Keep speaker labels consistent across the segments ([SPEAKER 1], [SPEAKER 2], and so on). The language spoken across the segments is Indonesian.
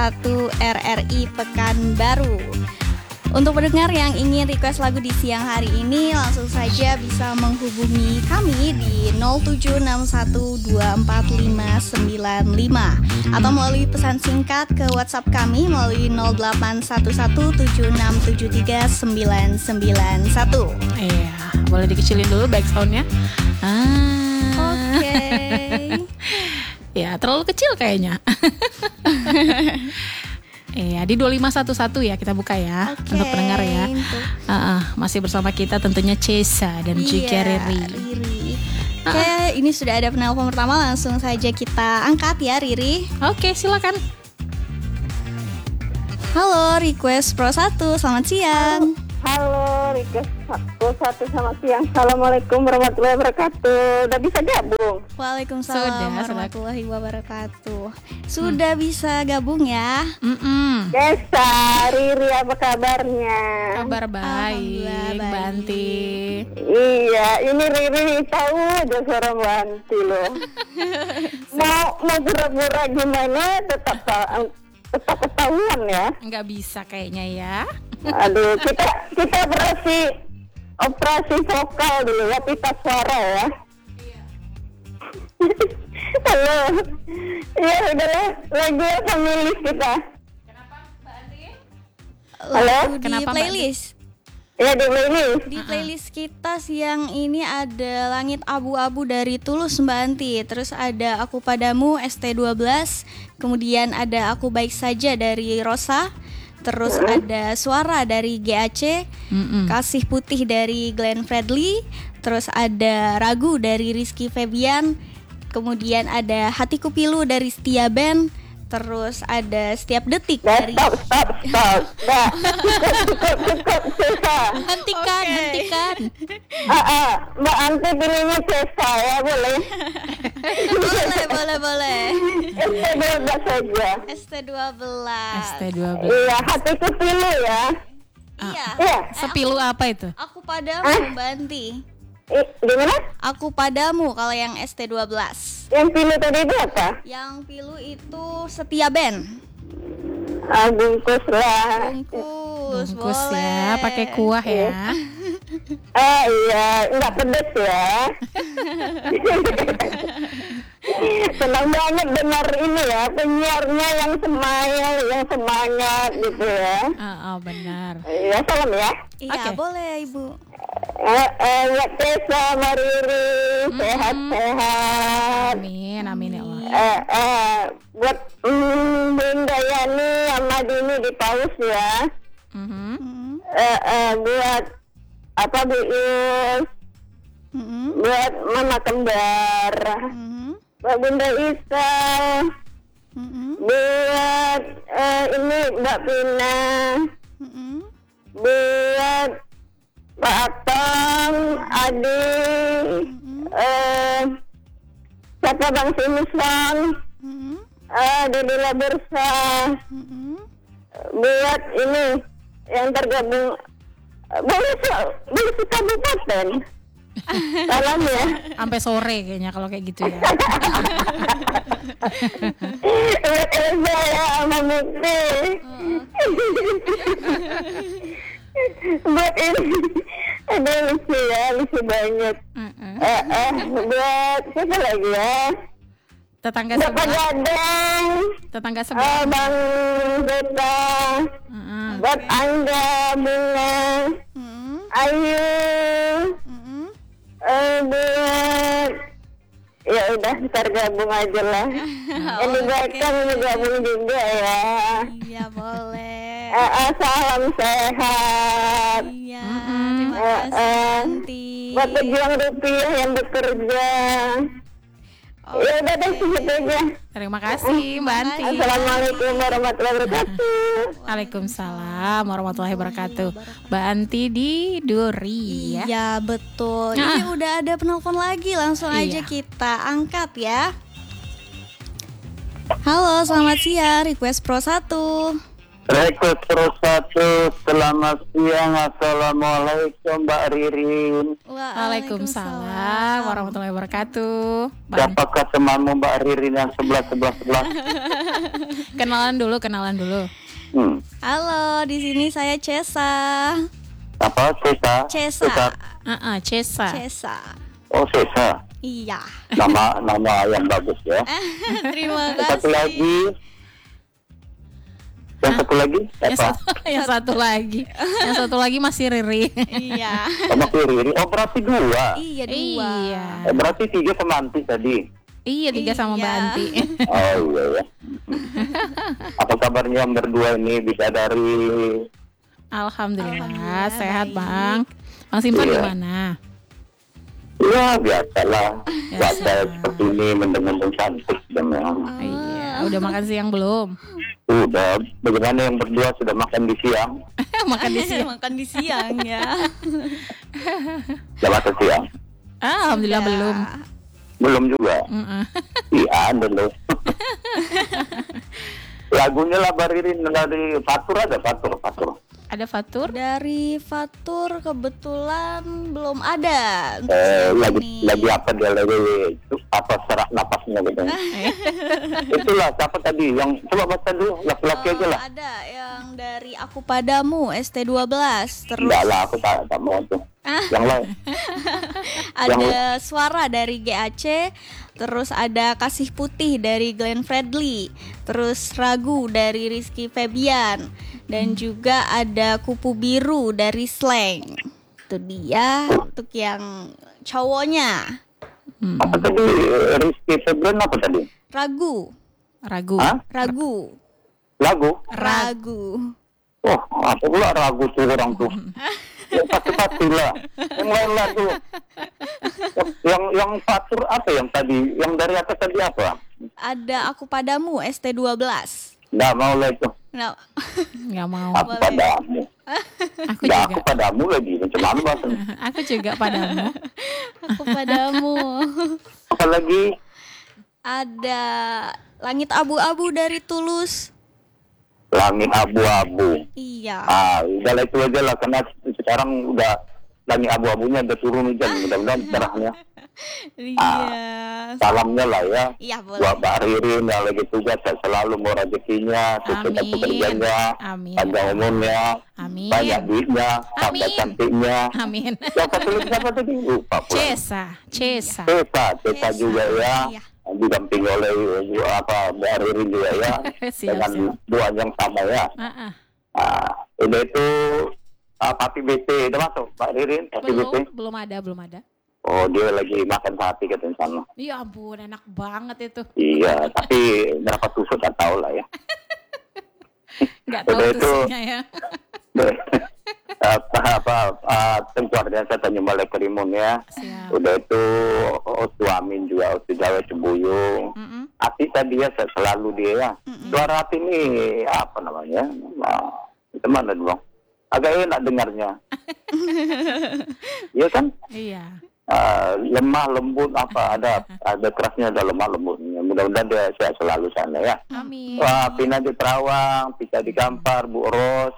[SPEAKER 1] 1 RRI Pekanbaru. Untuk pendengar yang ingin request lagu di siang hari ini, langsung saja bisa menghubungi kami di 0761245595 atau melalui pesan singkat ke WhatsApp kami melalui 0811773991.
[SPEAKER 2] Iya, boleh dikecilin dulu back sound-nya.
[SPEAKER 1] Oke.
[SPEAKER 2] Ya, terlalu kecil kayaknya. Iya, di 2511 ya kita buka ya.
[SPEAKER 1] Oke,
[SPEAKER 2] untuk pendengar ya. Masih bersama kita tentunya Cesa dan juga Riri.
[SPEAKER 1] Oke, ini sudah ada penelpon pertama, langsung saja kita angkat ya, Riri.
[SPEAKER 2] Oke, silakan.
[SPEAKER 1] Halo, Request Pro 1, selamat siang.
[SPEAKER 3] Halo, Request Pro 1, selamat siang. Assalamualaikum warahmatullahi wabarakatuh. Udah bisa gabung?
[SPEAKER 1] Waalaikumsalam warahmatullahi wabarakatuh. Sudah bisa gabung ya?
[SPEAKER 3] Desa, Riri apa kabarnya?
[SPEAKER 2] Kabar baik, Banti.
[SPEAKER 3] Iya, ini Riri tahu aja suara Banti loh. mau pura-pura gimana tetap ketahuan ya.
[SPEAKER 2] Nggak bisa kayaknya ya.
[SPEAKER 3] Aduh, kita operasi vokal dulu ya, pita suara ya. Halo. Ya udahlah, lagu apa milih kita? Halo?
[SPEAKER 1] Di playlist.
[SPEAKER 3] Ya, di playlist.
[SPEAKER 1] Di playlist kita siang ini ada Langit Abu-Abu dari Tulus Mbak Anti. Terus ada Aku Padamu ST12. Kemudian ada Aku Baik Saja dari Rosa. Terus ada Suara dari GAC. Kasih Putih dari Glenn Fredly. Terus ada Ragu dari Rizky Febian. Kemudian ada Hatiku Pilu dari Setia Band. Terus ada Setiap Detik dari
[SPEAKER 3] Stop. Cukup.
[SPEAKER 2] Hentikan.
[SPEAKER 3] Mbak Anti pilihnya Cesa ya, boleh?
[SPEAKER 1] boleh.
[SPEAKER 3] ST12 saja.
[SPEAKER 1] ST12.
[SPEAKER 3] Iya, Hatiku Pilu ya.
[SPEAKER 1] Iya.
[SPEAKER 2] Sepilu apa itu?
[SPEAKER 1] Aku Padamu Mbak Anti.
[SPEAKER 3] Gimana?
[SPEAKER 1] Aku Padamu kalau yang ST12.
[SPEAKER 3] Yang pilu tadi itu apa?
[SPEAKER 1] Yang pilu itu Setia Band.
[SPEAKER 3] Bungkus lah.
[SPEAKER 1] Bungkus
[SPEAKER 2] Bungkus
[SPEAKER 1] boleh.
[SPEAKER 2] ya, pakai kuah ya.
[SPEAKER 3] Iya, nggak pedes ya. Senang banget dengar ini ya, penyiarnya yang smile, yang semangat gitu ya.
[SPEAKER 2] Benar.
[SPEAKER 3] Iya, salam ya.
[SPEAKER 1] Iya,
[SPEAKER 2] Oke.
[SPEAKER 1] boleh Ibu.
[SPEAKER 3] Buat Tessa, Mariri, sehat-sehat.
[SPEAKER 2] Amin ya Allah.
[SPEAKER 3] Buat Bunda Yani sama Dini di Paus ya. Buat Bu Ius, buat Mama Kembar, buat Bunda Isa, buat ini Mbak Pina, buat Pak Atong, Adi, siapa Bang Simusan, Dede Labersa, buat ini yang tergabung boleh kabupaten. Salam ya.
[SPEAKER 2] Sampai sore kayaknya kalau kayak gitu ya.
[SPEAKER 3] Buat Elza ya sama Mukti. Buat ini ada lucu banyak. Buat siapa lagi ya?
[SPEAKER 2] Tetangga
[SPEAKER 3] Bapak
[SPEAKER 2] sebelah.
[SPEAKER 3] Gadang,
[SPEAKER 2] Tetangga sebelah.
[SPEAKER 3] Bang Zeta, buat Angga, Bunga, Ayu, buat ya udah ntar gabung aja lah. Yang di belakang gabung juga ya.
[SPEAKER 1] Iya, boleh.
[SPEAKER 3] Salam sehat.
[SPEAKER 1] Iya, terima kasih Anti.
[SPEAKER 3] Buat pejuang rupiah yang bekerja. Ya udah deh, segitu aja.
[SPEAKER 2] Terima kasih Mbak Anti.
[SPEAKER 3] Assalamualaikum warahmatullahi wabarakatuh.
[SPEAKER 2] Waalaikumsalam warahmatullahi wabarakatuh. Mbak Anti di Duri ya.
[SPEAKER 1] Iya, betul. Ini udah ada penelpon lagi, langsung aja
[SPEAKER 2] Iya.
[SPEAKER 1] kita angkat ya. Halo, selamat siang, Request Pro 1.
[SPEAKER 4] Request terus satu. Selamat siang. Assalamualaikum Mbak Ririn.
[SPEAKER 2] Waalaikumsalam warahmatullahi wabarakatuh.
[SPEAKER 4] Siapakah temanmu Mbak Ririn yang sebelah?
[SPEAKER 2] Kenalan dulu.
[SPEAKER 1] Halo, di sini saya Cesa.
[SPEAKER 4] Apa? Cesa?
[SPEAKER 1] Cesa.
[SPEAKER 2] Cesa.
[SPEAKER 1] Cesa.
[SPEAKER 4] Oh, Cesa.
[SPEAKER 1] Iya.
[SPEAKER 4] Nama yang bagus ya.
[SPEAKER 1] Terima
[SPEAKER 4] Satu
[SPEAKER 1] kasih.
[SPEAKER 4] lagi. Yang satu lagi apa?
[SPEAKER 2] Yang satu lagi masih Riri.
[SPEAKER 1] Iya.
[SPEAKER 4] Sama Riri. Oh, berarti dua.
[SPEAKER 1] Iya, dua.
[SPEAKER 2] Iya.
[SPEAKER 4] Berarti 3 sama Anti tadi.
[SPEAKER 2] Iya, 3 sama Mbak
[SPEAKER 1] Iya.
[SPEAKER 2] Anti.
[SPEAKER 4] Oh iya ya. Apa kabarnya yang berdua ini bisa dari?
[SPEAKER 2] Alhamdulillah, sehat
[SPEAKER 1] baik.
[SPEAKER 2] Bang. Bang Simpan
[SPEAKER 4] Iya.
[SPEAKER 2] gimana?
[SPEAKER 4] Ya biasalah.
[SPEAKER 2] Biasa.
[SPEAKER 4] Biasa seperti ini mendeng-mendeng cantik memang.
[SPEAKER 2] Iya, udah makan siang belum?
[SPEAKER 4] Udah. Bagaimana yang berdua sudah makan di siang?
[SPEAKER 2] Makan di siang.
[SPEAKER 1] Makan di siang ya.
[SPEAKER 4] Sudah makan siang?
[SPEAKER 2] Alhamdulillah
[SPEAKER 1] Sudah.
[SPEAKER 2] belum.
[SPEAKER 4] Belum juga. Iya belum. Lagunya lah Baririn dari Fatur ada Fatur.
[SPEAKER 2] Ada Fatur?
[SPEAKER 1] Dari Fatur kebetulan belum ada. untuk siang ini.
[SPEAKER 4] Lagi apa dia lagi itu apa serak napasnya gitu. Itulah siapa tadi yang coba baca dulu laki-laki aja lah.
[SPEAKER 1] Ada yang dari Aku Padamu ST12. Terus
[SPEAKER 4] Enggak lah aku tak mau tuh. Yang lain.
[SPEAKER 1] ada Suara dari GAC. Terus ada Kasih Putih dari Glenn Fredly. Terus Ragu dari Rizky Febian. Dan juga ada Kupu Biru dari Slang. Itu dia untuk yang cowoknya.
[SPEAKER 4] Apa tadi Rizky Febrian apa tadi?
[SPEAKER 1] Ragu.
[SPEAKER 2] Ragu.
[SPEAKER 4] Hah?
[SPEAKER 1] Ragu.
[SPEAKER 4] Lagu?
[SPEAKER 1] Ragu.
[SPEAKER 4] Oh, apa pula ragu tuh orang tuh? Ya, pasti lah. Yang lain lah tuh. Yang Fatur apa yang tadi? Yang dari atas tadi apa?
[SPEAKER 1] Ada Aku Padamu ST12.
[SPEAKER 4] Nggak mau lah itu.
[SPEAKER 1] Nah,
[SPEAKER 2] Nggak mau.
[SPEAKER 4] Aku
[SPEAKER 1] Boleh.
[SPEAKER 4] padamu.
[SPEAKER 2] Aku
[SPEAKER 4] Nggak,
[SPEAKER 2] juga.
[SPEAKER 4] aku padamu lagi. Macam mana bahasanya?
[SPEAKER 2] Aku juga padamu.
[SPEAKER 1] Aku Padamu.
[SPEAKER 4] Apa lagi?
[SPEAKER 1] Ada Langit Abu-Abu dari Tulus.
[SPEAKER 4] Langit abu-abu.
[SPEAKER 1] Iya.
[SPEAKER 4] Udah lah itu aja lah. Karena sekarang udah langit abu-abunya udah turun hujan. Mudah-mudahan cerahnya.
[SPEAKER 1] Iya.
[SPEAKER 4] Salamnya lah ya.
[SPEAKER 1] Iya, boleh.
[SPEAKER 4] Buat Mbak Ririn yang lagi tugas sehat selalu mau rezekinya, sukses
[SPEAKER 2] Amin.
[SPEAKER 4] pekerjaannya,
[SPEAKER 2] Amin.
[SPEAKER 4] panjang umurnya,
[SPEAKER 2] Amin.
[SPEAKER 4] banyak duitnya, tambah
[SPEAKER 2] Amin.
[SPEAKER 4] cantiknya.
[SPEAKER 2] Amin.
[SPEAKER 4] Yang satu lagi siapa tadi? Lupa pula.
[SPEAKER 2] Cesa.
[SPEAKER 4] Cesa
[SPEAKER 1] Cesa.
[SPEAKER 4] juga ya.
[SPEAKER 1] Iya.
[SPEAKER 4] Didampingi oleh Mbak Ririn juga ya.
[SPEAKER 2] Siap,
[SPEAKER 4] dengan
[SPEAKER 2] siap.
[SPEAKER 4] doa yang sama ya. Udah itu Papi BT udah masuk Mbak Ririn, Papi BT.
[SPEAKER 2] Belum ada.
[SPEAKER 4] Oh dia lagi makan sate katanya sana.
[SPEAKER 2] Ya ampun, enak banget itu.
[SPEAKER 4] Iya, tapi berapa tusuk tak tahu lah ya.
[SPEAKER 2] Nggak tahu
[SPEAKER 4] Udah itu.
[SPEAKER 2] tusuknya ya.
[SPEAKER 4] Tengkuar dan saya tanya balik ke Rimun ya.
[SPEAKER 2] Siap.
[SPEAKER 4] Udah itu Suamin juga Otu Jawa Cebuyung. Hati tadi ya selalu dia ya. Suara hati ini apa namanya? Teman dong. Agak enak dengarnya. Iya kan?
[SPEAKER 2] Iya.
[SPEAKER 4] Lemah lembut apa ada kerasnya, ada lemah lembutnya. Mudah-mudahan dia sehat selalu sana ya.
[SPEAKER 2] Amin.
[SPEAKER 4] Wah, Pina di Terawang, Pika di Kampar, Bu Ros,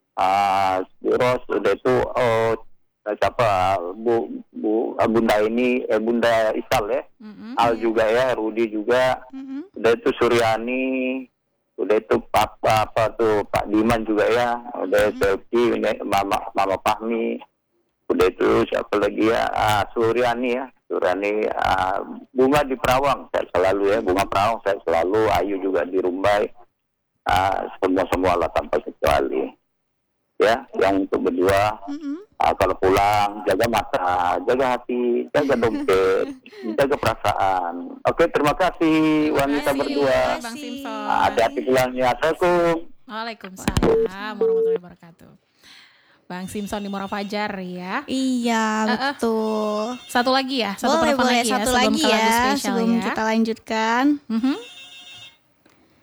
[SPEAKER 4] udah itu siapa Bunda ini Bunda Isal ya, Al juga ya, Rudi juga, udah itu Suryani, udah itu apa tuh Pak Diman juga ya, udah Selfie, Mama Fahmi. Udah itu siapa lagi ya, Suryani Bunga di Perawang saya selalu ya, Bunga Perawang saya selalu, Ayu juga di Rumbai, semua lah tanpa kecuali ya. Yang untuk berdua kalau pulang jaga mata, jaga hati, jaga dompet, jaga perasaan. Oke, terima kasih wanita berdua.
[SPEAKER 2] Bang Simpson.
[SPEAKER 4] Hati-hati pulangnya. Assalamualaikum.
[SPEAKER 2] Waalaikumsalam warahmatullahi wabarakatuh. Bang Simpson di Muara Fajar ya.
[SPEAKER 1] Iya, betul.
[SPEAKER 2] Satu lagi ya, satu
[SPEAKER 1] Boleh,
[SPEAKER 2] penelpon lagi ya
[SPEAKER 1] satu
[SPEAKER 2] sebelum
[SPEAKER 1] lagi
[SPEAKER 2] ke lagu
[SPEAKER 1] ya,
[SPEAKER 2] spesial
[SPEAKER 1] sebelum
[SPEAKER 2] ya.
[SPEAKER 1] kita lanjutkan.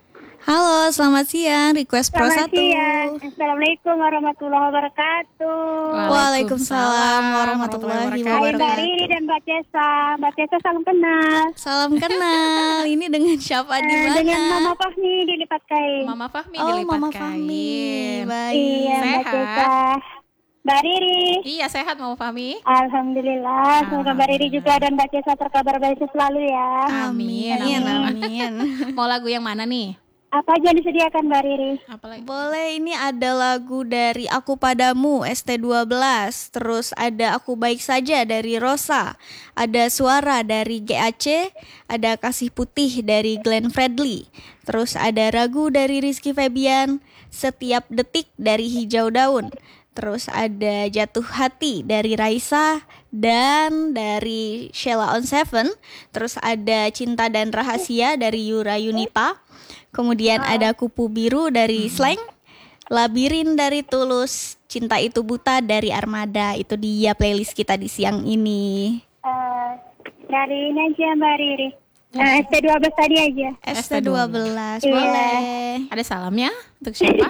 [SPEAKER 1] Halo, selamat siang. Request Pro
[SPEAKER 3] Selamat
[SPEAKER 1] 1.
[SPEAKER 3] siang. Assalamualaikum warahmatullahi wabarakatuh.
[SPEAKER 1] Waalaikumsalam warahmatullahi
[SPEAKER 3] Hai
[SPEAKER 1] wabarakatuh.
[SPEAKER 3] Mbak Riri dan Mbak Cesa. Mbak Cesa salam kenal.
[SPEAKER 1] Salam kenal. Ini dengan siapa di mana?
[SPEAKER 3] Dengan Mama Fahmi di Lipat Kain.
[SPEAKER 2] Mama Fahmi
[SPEAKER 1] Oh,
[SPEAKER 2] dilipat
[SPEAKER 1] Mama
[SPEAKER 2] kain.
[SPEAKER 1] Fahmi. Baik.
[SPEAKER 3] Iya Mbak
[SPEAKER 2] Sehat?
[SPEAKER 3] Cesa. Mbak Riri.
[SPEAKER 2] Iya sehat Mama Fahmi.
[SPEAKER 3] Alhamdulillah. Semoga Mbak Riri juga dan Mbak Cesa terkabar baik selalu ya.
[SPEAKER 2] Amin.
[SPEAKER 1] Amin.
[SPEAKER 2] Mau lagu yang mana nih?
[SPEAKER 3] Apa aja yang disediakan Mbak Riri?
[SPEAKER 2] Apalagi?
[SPEAKER 1] Boleh, ini ada lagu dari Aku Padamu ST12, terus ada Aku Baik Saja dari Rosa, ada Suara dari GAC, ada Kasih Putih dari Glenn Fredly, terus ada Ragu dari Rizky Febian, Setiap Detik dari Hijau Daun, terus ada Jatuh Hati dari Raisa dan dari Sheila on Seven, terus ada Cinta dan Rahasia dari Yura Yunita. Kemudian ada Kupu Biru dari Slang, Labirin dari Tulus, Cinta Itu Buta dari Armada. Itu dia playlist kita di siang ini.
[SPEAKER 3] Dari ini aja Mbak Riri. ST12 tadi aja.
[SPEAKER 1] ST12,
[SPEAKER 3] Iya.
[SPEAKER 1] boleh.
[SPEAKER 2] Ada salamnya untuk siapa?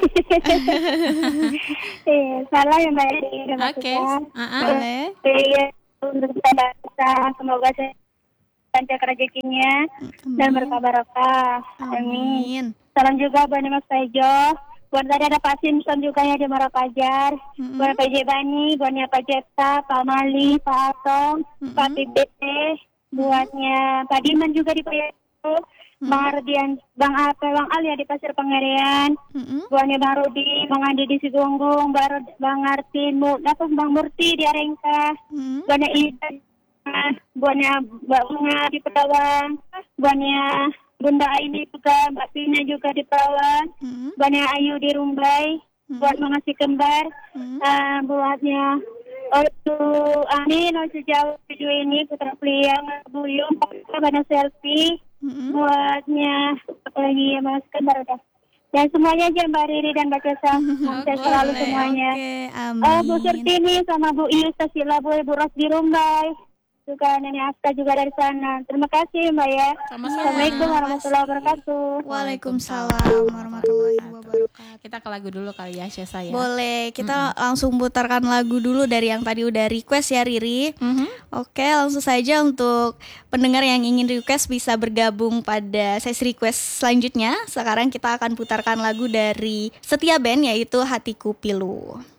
[SPEAKER 3] Salah ya Mbak Riri.
[SPEAKER 2] Oke.
[SPEAKER 1] Boleh.
[SPEAKER 3] Iya, untuk kita semoga saya lancar rezekinya dan berkah barokah. Amin.
[SPEAKER 1] Amin.
[SPEAKER 3] Salam juga buat Mas Tejo. Buat tadi ada Pak Simpson juga ya di Marapajar. Buat PJ Bani, buatnya Pak Jeta, Pak Mali, Pak Atong, Pak PBT. Buatnya Pak Diman juga di Payaku. Bang Ardian, Bang Al ya di Pasir Pangerean. Buatnya Bang Rudi, Bang Andi di Sigunggung, Bang Artin, Bang Murti di Arengka. Buatnya Ida, buatnya Mbak Bunga di Pedawang, buatnya Bunda Aini juga, Mbak Pina juga di Pedawang, buatnya Ayu di Rumbai, buat mengasih kembar, buatnya Amin, sejauh video ini Putra Priang, Buyung, Bana Selfie, buatnya apa lagi ya Mas Kembar udah. Dan semuanya aja Mbak Riri dan Mbak Cesa, saya selalu semuanya.
[SPEAKER 1] Oke, amin.
[SPEAKER 3] Bu Surtini sama Bu Ius Tasila, Bu Ros di Rumbai. Juga Nenek Aska juga dari sana. Terima kasih Mbak ya. Assalamualaikum warahmatullahi wabarakatuh.
[SPEAKER 1] Waalaikumsalam warahmatullahi wabarakatuh.
[SPEAKER 2] Kita ke lagu dulu kali ya Syesa ya.
[SPEAKER 1] Boleh, kita langsung putarkan lagu dulu dari yang tadi udah request ya Riri. Oke, langsung saja untuk pendengar yang ingin request bisa bergabung pada sesi request selanjutnya. Sekarang kita akan putarkan lagu dari Setia Band yaitu Hatiku Pilu.